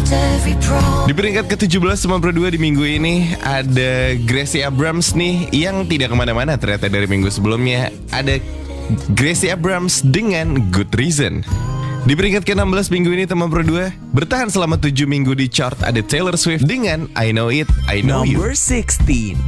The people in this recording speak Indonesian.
Di peringkat ke-17 teman Pro 2 di minggu ini ada Gracie Abrams nih yang tidak kemana-mana ternyata dari minggu sebelumnya. Ada Gracie Abrams dengan Good Reason. Di peringkat ke-16 minggu ini teman Pro 2 bertahan selama 7 minggu di chart ada Taylor Swift dengan I Know It, I Know You. Number 16.